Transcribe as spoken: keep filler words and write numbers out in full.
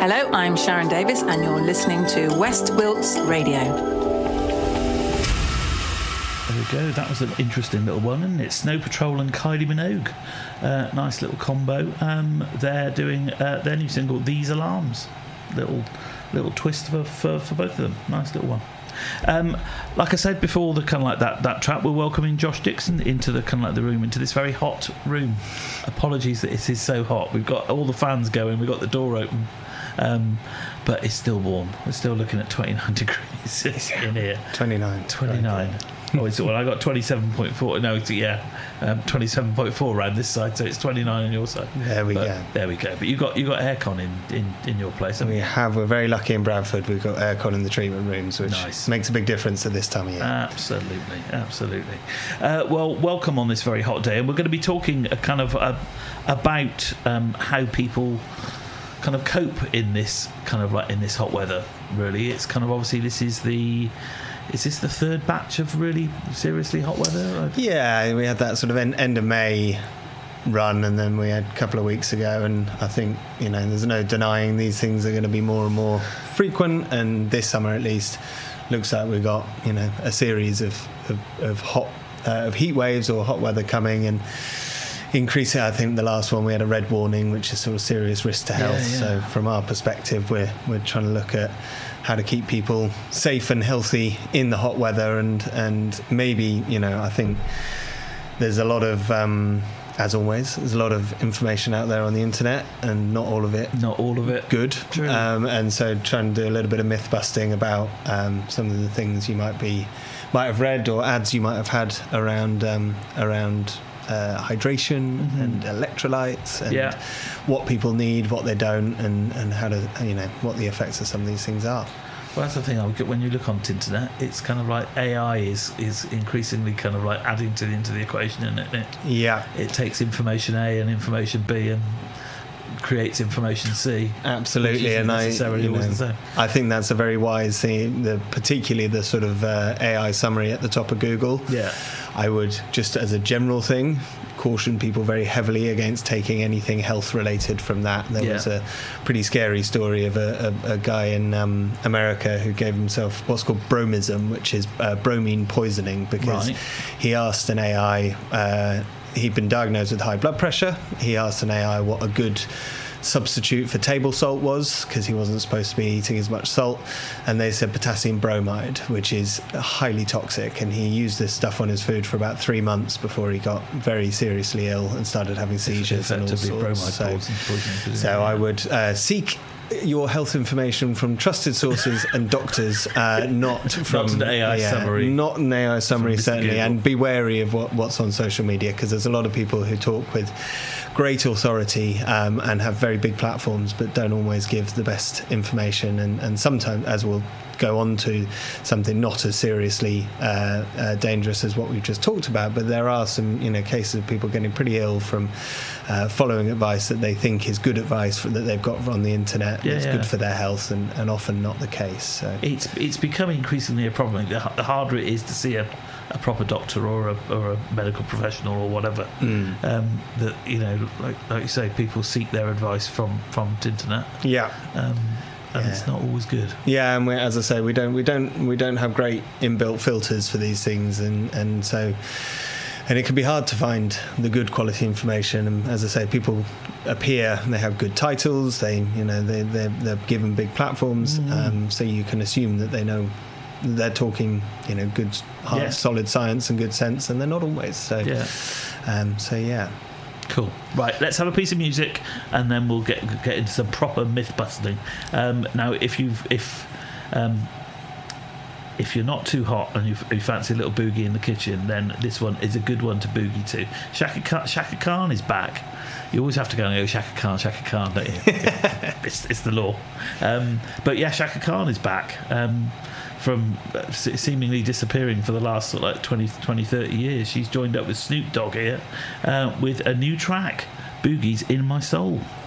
Hello, I'm Sharon Davis, and you're listening to West Wilts Radio. There we go. That was an interesting little one, isn't it? Snow Patrol and Kylie Minogue. Uh, nice little combo. Um, they're doing uh, their new single, These Alarms. Little little twist for, for, for both of them. Nice little one. Um, like I said before, the kind of like that, that track, we're welcoming Josh Dixon into the kind of like the room, into this very hot room. Apologies that it is so hot. We've got all the fans going, we've got the door open, um, but it's still warm. We're still looking at twenty-nine degrees in here. twenty-nine. twenty-nine. Oh, it's, well, I got twenty-seven point four. No, it's, yeah, um, twenty-seven point four around this side, so it's twenty-nine on your side. There we but, go. There we go. But you got you got aircon in, in, in your place. Haven't we you? have. We're very lucky in Bradford. We've got aircon in the treatment rooms, which nice. Makes a big difference at this time of year. Absolutely, absolutely. Uh, well, welcome on this very hot day, and we're going to be talking a kind of uh, about um, how people kind of cope in this kind of like in this hot weather. Really, it's kind of obviously this is the. Is this the third batch of really seriously hot weather? Yeah, we had that sort of end, end of May run, and then we had a couple of weeks ago, and I think, you know, there's no denying these things are going to be more and more frequent, and this summer at least looks like we've got, you know, a series of, of, of hot uh, of heat waves or hot weather coming, and increasing. I think the last one we had a red warning, which is sort of serious risk to health. Yeah, yeah. So from our perspective, we're we're trying to look at how to keep people safe and healthy in the hot weather, and and maybe, you know, I think there's a lot of um, as always, there's a lot of information out there on the internet, and not all of it, not all of it, good. Um, and so trying to do a little bit of myth busting about um, some of the things you might be might have read, or ads you might have had around um, around. Uh, hydration mm-hmm. and electrolytes, and yeah. what people need, what they don't, and, and how to, you know, what the effects of some of these things are. Well, that's the thing. When you look on the internet, it's kind of like A I is is increasingly kind of like adding to the, into the equation, isn't it? Yeah. It takes information A and information B and creates information C. Absolutely, and I, you know, I think that's a very wise thing. The particularly the sort of uh, A I summary at the top of Google. Yeah, I would just as a general thing caution people very heavily against taking anything health related from that. There yeah. was a pretty scary story of a, a, a guy in um, America who gave himself what's called bromism, which is uh, bromine poisoning, because right. he asked an A I. Uh, He'd been diagnosed with high blood pressure. He asked an A I what a good substitute for table salt was, because he wasn't supposed to be eating as much salt, and they said potassium bromide, which is highly toxic, and he used this stuff on his food for about three months before he got very seriously ill and started having seizures and all sorts. So, so I would uh, seek your health information from trusted sources and doctors, uh, not from not an A I yeah, summary. Not an A I summary, certainly, Google. And be wary of what, what's on social media, because there's a lot of people who talk with great authority um, and have very big platforms, but don't always give the best information, and, and sometimes, as we'll go on to, something not as seriously uh, uh, dangerous as what we've just talked about, but there are some, you know, cases of people getting pretty ill from uh, following advice that they think is good advice for, that they've got on the internet, yeah, that's yeah. good for their health, and, and often not the case. So it's it's becoming increasingly a problem. The, the harder it is to see a, a proper doctor or a or a medical professional or whatever, mm. um, that, you know, like like you say, people seek their advice from from the internet. Yeah. Um, And yeah. it's not always good. Yeah, and we, as I say, we don't, we don't, we don't have great inbuilt filters for these things, and, and so, and it can be hard to find the good quality information. And as I say, people appear, they have good titles, they, you know, they they're, they're given big platforms, mm. um, so you can assume that they know they're talking, you know, good, hard, yeah. solid science and good sense, and they're not always. So, yeah. um, so yeah. Cool. Right, let's have a piece of music, and then we'll get get into some proper myth busting. Um, now, if you've if um, if you're not too hot and you, you fancy a little boogie in the kitchen, then this one is a good one to boogie to. Shaka Khan, Shaka Khan is back. You always have to go and go Shaka Khan, Shaka Khan, don't you? it's, it's the law. Um, but yeah, Shaka Khan is back. Um, from seemingly disappearing for the last sort of like twenty, twenty, thirty years. She's joined up with Snoop Dogg here uh, with a new track, Boogie's In My Soul.